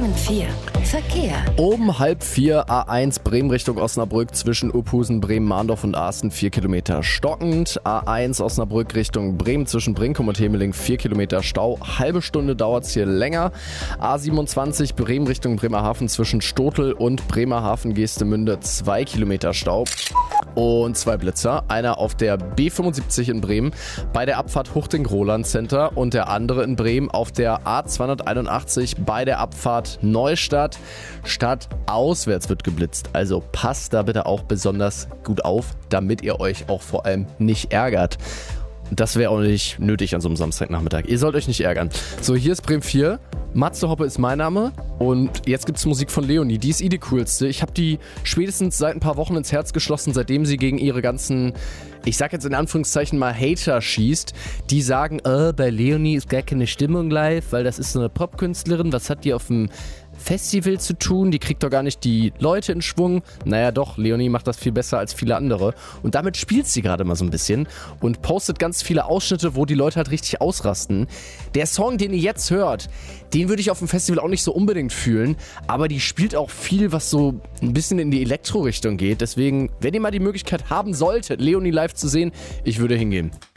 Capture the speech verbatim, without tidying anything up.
Bremen vier. Verkehr. Um halb vier A eins Bremen Richtung Osnabrück zwischen Uphusen, Bremen-Mahndorf und Asten vier Kilometer stockend. A eins Osnabrück Richtung Bremen zwischen Brinkum und Hemeling vier Kilometer Stau. Halbe Stunde dauert es hier länger. A siebenundzwanzig Bremen Richtung Bremerhaven zwischen Stotel und Bremerhaven-Geestemünde zwei Kilometer Stau. Und zwei Blitzer. Einer auf der B fünfundsiebzig in Bremen bei der Abfahrt Huchting-Roland Center und der andere in Bremen auf der A zweihunderteinundachtzig bei der Abfahrt Neustadt. Stadt auswärts wird geblitzt. Also passt da bitte auch besonders gut auf, damit ihr euch auch vor allem nicht ärgert. Das wäre auch nicht nötig an so einem Samstagnachmittag. Ihr sollt euch nicht ärgern. So, hier ist Bremen vier. Matze Hoppe ist mein Name und jetzt gibt's Musik von Leonie. Die ist eh die coolste. Ich habe die spätestens seit ein paar Wochen ins Herz geschlossen, seitdem sie gegen ihre ganzen, ich sag jetzt in Anführungszeichen mal Hater schießt. Die sagen, äh, bei Leonie ist gar keine Stimmung live, weil das ist so eine Popkünstlerin. Was hat die auf dem Festival zu tun? Die kriegt doch gar nicht die Leute in Schwung. Naja doch, Leonie macht das viel besser als viele andere. Und damit spielt sie gerade mal so ein bisschen und postet ganz viele Ausschnitte, wo die Leute halt richtig ausrasten. Der Song, den ihr jetzt hört, den würde ich auf dem Festival auch nicht so unbedingt fühlen, aber die spielt auch viel, was so ein bisschen in die Elektro-Richtung geht. Deswegen, wenn ihr mal die Möglichkeit haben solltet, Leonie live zu sehen, ich würde hingehen.